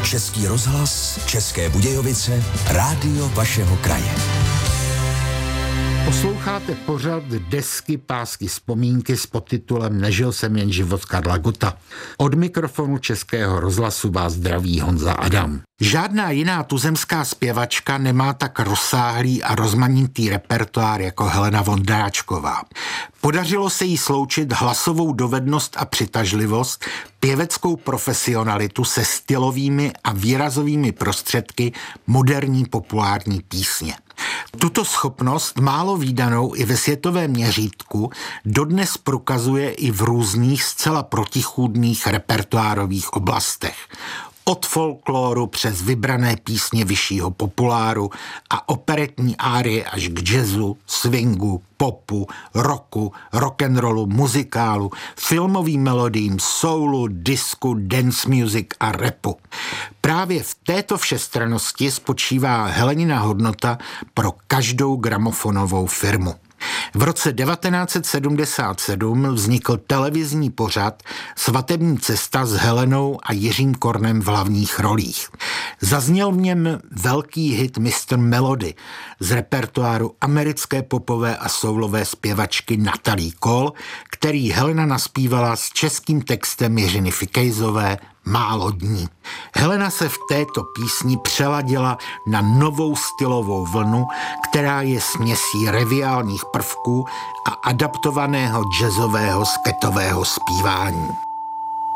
Český rozhlas, České Budějovice, rádio vašeho kraje. Posloucháte pořad Desky, pásky, vzpomínky s podtitulem Nežil jsem jen život Karla Gotta. Od mikrofonu Českého rozhlasu vás zdraví Honza Adam. Žádná jiná tuzemská zpěvačka nemá tak rozsáhlý a rozmanitý repertoár jako Helena Vondráčková. Podařilo se jí sloučit hlasovou dovednost a přitažlivost, pěveckou profesionalitu se stylovými a výrazovými prostředky moderní populární písně. Tuto schopnost, málo vídanou i ve světovém měřítku, dodnes prokazuje i v různých zcela protichůdných repertoárových oblastech. Od folkloru přes vybrané písně vyššího populáru a operetní árie až k jazzu, swingu, popu, rocku, rock'n'rollu, muzikálu, filmovým melodiím, soulu, disku, dance music a rapu. Právě v této všestrannosti spočívá Helenina hodnota pro každou gramofonovou firmu. V roce 1977 vznikl televizní pořad Svatební cesta s Helenou a Jiřím Kornem v hlavních rolích. Zazněl v něm velký hit Mr. Melody z repertoáru americké popové a soulové zpěvačky Natalie Cole, který Helena naspívala s českým textem Jiřiny Fikejzové Málo dní. Helena se v této písni přeladila na novou stylovou vlnu, která je směsí reviálních prvků a adaptovaného jazzového sketového zpívání.